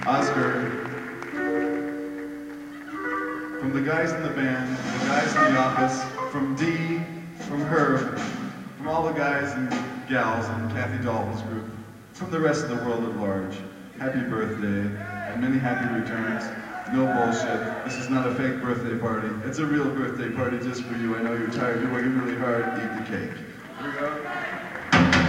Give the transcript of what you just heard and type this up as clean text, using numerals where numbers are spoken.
Oscar, from the guys in the band, the guys in the office, from Dee, from Herb, from all the guys and gals in Kathy Dalton's group, from the rest of the world at large, happy birthday, and many happy returns. No bullshit. This is not a fake birthday party. It's a real birthday party just for you. I know you're tired. You're working really hard. Eat the cake. Here we go.